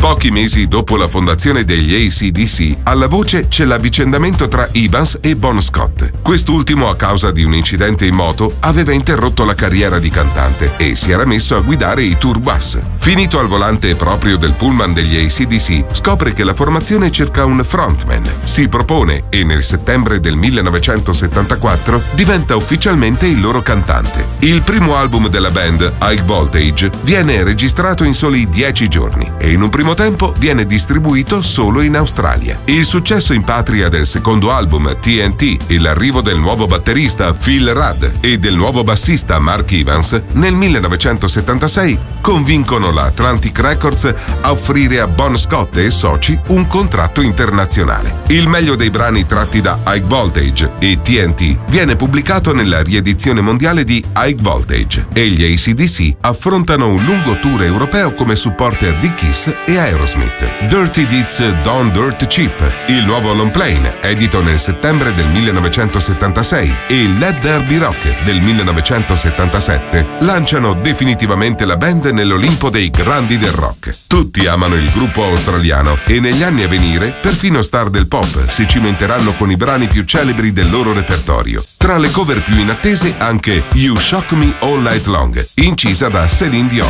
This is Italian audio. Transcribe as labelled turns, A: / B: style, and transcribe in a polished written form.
A: Pochi mesi dopo la fondazione degli AC/DC, alla voce c'è l'avvicendamento tra Evans e Bon Scott. Quest'ultimo, a causa di un incidente in moto, aveva interrotto la carriera di cantante e si era messo a guidare i tour bus. Finito al volante proprio del pullman degli AC/DC, scopre che la formazione cerca un frontman. Si propone e nel settembre del 1974 diventa ufficialmente il loro cantante. Il primo album della band, High Voltage, viene registrato in soli 10 giorni e in un primo tempo viene distribuito solo in Australia. Il successo in patria del secondo album, TNT, e l'arrivo del nuovo batterista Phil Rudd e del nuovo bassista Mark Evans nel 1976 convincono la Atlantic Records a offrire a Bon Scott e soci un contratto internazionale. Il meglio dei brani tratti da High Voltage e TNT viene pubblicato nella riedizione mondiale di High Voltage e gli AC/DC affrontano un lungo tour europeo come supporter di Kiss e Aerosmith. Dirty Deeds Done Dirt Cheap, il nuovo long plane, edito nel settembre del 1976, e Let There Be Rock del 1977, lanciano definitivamente la band nell'Olimpo dei grandi del rock. Tutti amano il gruppo australiano e negli anni a venire perfino star del pop si cimenteranno con i brani più celebri del loro repertorio. Tra le cover più inattese anche You Shock Me All Night Long, incisa da Céline Dion.